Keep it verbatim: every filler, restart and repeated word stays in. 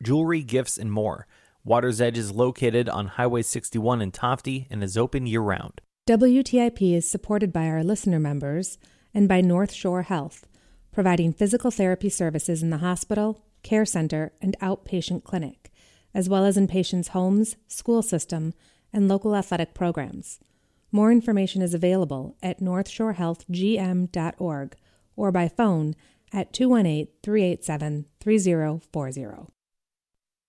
jewelry, gifts, and more. Water's Edge is located on Highway sixty-one in Tofte and is open year-round. W T I P is supported by our listener members and by North Shore Health, providing physical therapy services in the hospital, care center, and outpatient clinic, as well as in patients' homes, school system, and local athletic programs. More information is available at north shore health g m dot org or by phone at two one eight, three eight seven, three zero four zero.